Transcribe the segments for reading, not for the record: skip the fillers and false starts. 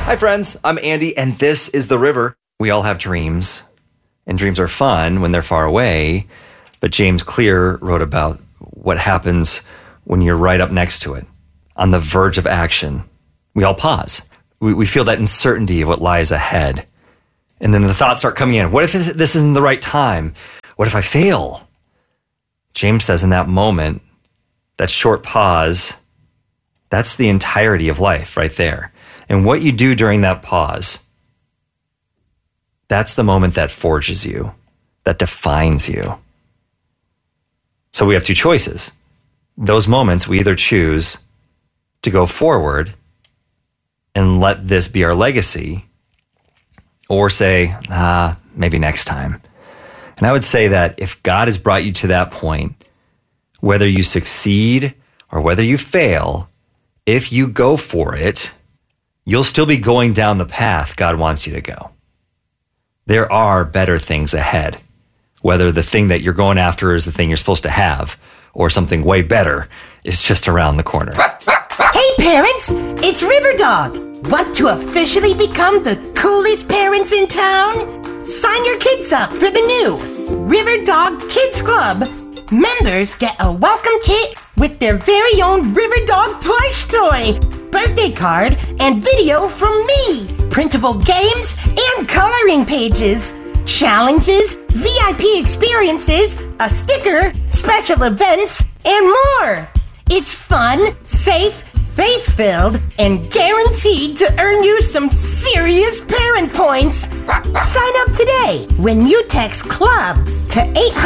Hi, friends. I'm Andy, and this is The River. We all have dreams, and dreams are fun when they're far away. But James Clear wrote about what happens when you're right up next to it, on the verge of action. We all pause. We feel that uncertainty of what lies ahead. And then the thoughts start coming in. What if this isn't the right time? What if I fail? James says in that moment, that short pause, that's the entirety of life right there. And what you do during that pause, that's the moment that forges you, that defines you. So we have two choices. Those moments, we either choose to go forward and let this be our legacy, or say, maybe next time. And I would say that if God has brought you to that point, whether you succeed or whether you fail, if you go for it, you'll still be going down the path God wants you to go. There are better things ahead, whether the thing that you're going after is the thing you're supposed to have, or something way better is just around the corner. Hey parents, it's Riverdog. Want to officially become the coolest parents in town? Sign your kids up for the new Riverdog Kids Club. Members get a welcome kit with their very own Riverdog plush toy, birthday card, and video from me, printable games, and coloring pages, challenges, VIP experiences, a sticker, special events, and more. It's fun, safe, faith-filled, and guaranteed to earn you some serious parent points. Sign up today when you text CLUB to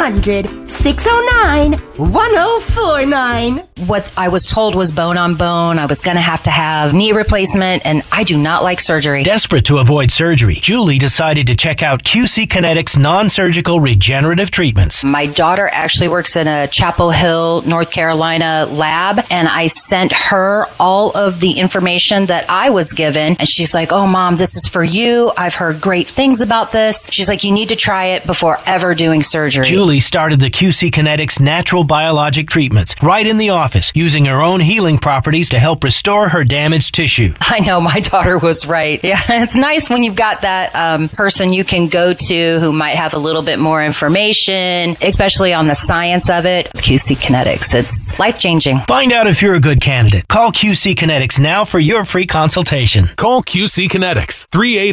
800-609-1049. What I was told was bone on bone. I was going to have knee replacement, and I do not like surgery. Desperate to avoid surgery, Julie decided to check out QC Kinetics non-surgical regenerative treatments. My daughter actually works in a Chapel Hill, North Carolina lab, and I sent her all of the information that I was given, and she's like, "Oh, Mom, this is for you. I've heard great things about this." She's like, "You need to try it before ever doing surgery." Julie started the QC Kinetics natural biologic treatments right in the office, using her own healing properties to help restore her damaged tissue. I know, my daughter was right. Yeah, it's nice when you've got that person you can go to who might have a little bit more information, especially on the science of it. QC Kinetics, it's life-changing. Find out if you're a good candidate. Call QC Kinetics now for your free consultation. Call QC Kinetics,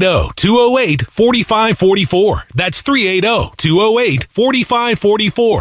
380-208-4544. That's 380-208-4544.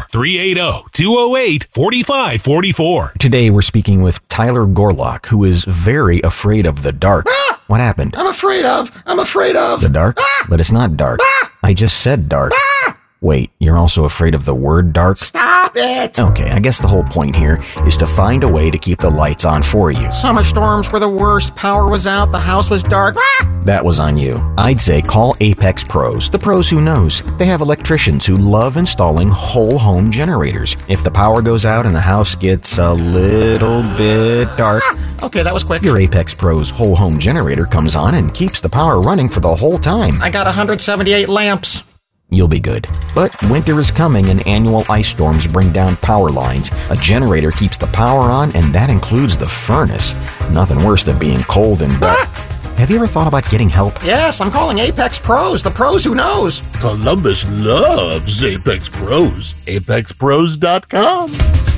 380-208-4544. Today we're speaking with Tyler Gorlock, who is very afraid of the dark. What happened? I'm afraid of. The dark? But it's not dark. I just said dark. Wait, you're also afraid of the word dark? Stop it! Okay, I guess the whole point here is to find a way to keep the lights on for you. Summer storms were the worst. Power was out. The house was dark. That was on you. I'd say call Apex Pros, the pros who knows. They have electricians who love installing whole home generators. If the power goes out and the house gets a little bit dark, Okay, that was quick. your Apex Pros whole home generator comes on and keeps the power running for the whole time. I got 178 lamps. You'll be good. But winter is coming and annual ice storms bring down power lines. A generator keeps the power on, and that includes the furnace. Nothing worse than being cold and wet. Have you ever thought about getting help? Yes, I'm calling Apex Pros, the pros who knows. Columbus loves Apex Pros. ApexPros.com.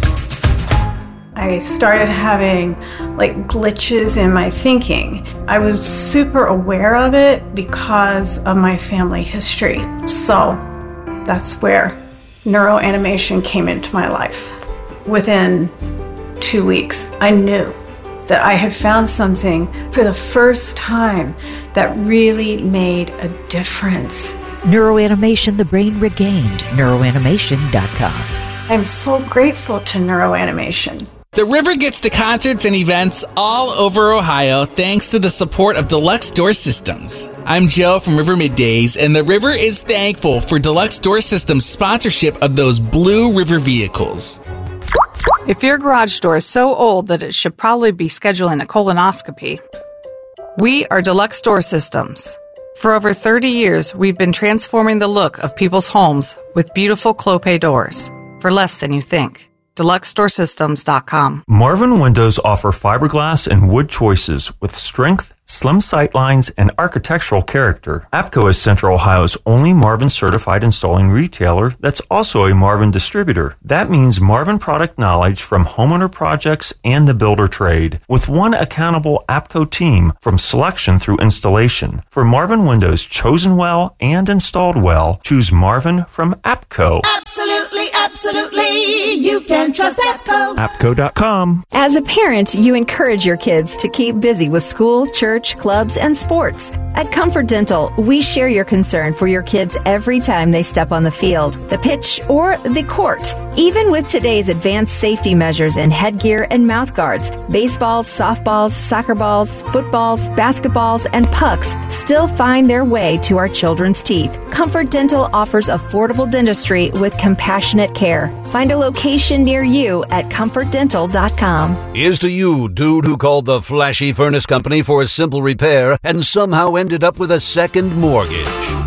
I started having glitches in my thinking. I was super aware of it because of my family history. So that's where neuroanimation came into my life. Within 2 weeks, I knew that I had found something for the first time that really made a difference. Neuroanimation, the brain regained. Neuroanimation.com. I'm so grateful to neuroanimation. The River gets to concerts and events all over Ohio thanks to the support of Deluxe Door Systems. I'm Joe from River Middays, and the River is thankful for Deluxe Door Systems' sponsorship of those Blue River vehicles. If your garage door is so old that it should probably be scheduling a colonoscopy, we are Deluxe Door Systems. For over 30 years, we've been transforming the look of people's homes with beautiful Clopay doors for less than you think. DeluxeDoorSystems.com. Marvin Windows offer fiberglass and wood choices with strength, slim sightlines, and architectural character. APCO is Central Ohio's only Marvin certified installing retailer that's also a Marvin distributor. That means Marvin product knowledge from homeowner projects and the builder trade, with one accountable APCO team from selection through installation. For Marvin windows chosen well and installed well, choose Marvin from APCO. Absolutely, absolutely. You can trust APCO. APCO.com. As a parent, you encourage your kids to keep busy with school, church, clubs, and sports. At Comfort Dental, we share your concern for your kids every time they step on the field, the pitch, or the court. Even with today's advanced safety measures in headgear and mouth guards, baseballs, softballs, soccer balls, footballs, basketballs, and pucks still find their way to our children's teeth. Comfort Dental offers affordable dentistry with compassionate care. Find a location near you at comfortdental.com. Here's to you, dude who called the flashy furnace company for a simple repair and somehow ended up with a second mortgage.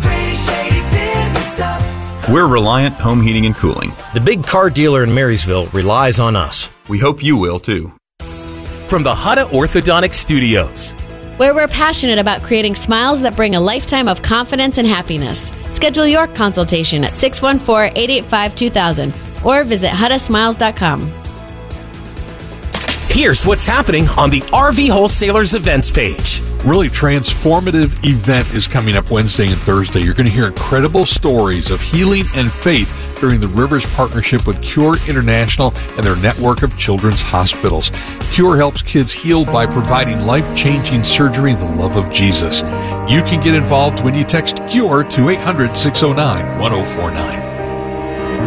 We're Reliant Home Heating and Cooling. The big car dealer in Marysville relies on us. We hope you will too. From the Hutta Orthodontic Studios, where we're passionate about creating smiles that bring a lifetime of confidence and happiness. Schedule your consultation at 614-885-2000 or visit HuttaSmiles.com. Here's what's happening on the RV Wholesalers events page. Really transformative event is coming up Wednesday and Thursday. You're going to hear incredible stories of healing and faith during the Rivers partnership with Cure International and their network of children's hospitals. Cure helps kids heal by providing life-changing surgery in the love of Jesus. You can get involved when you text CURE to 800-609-1049.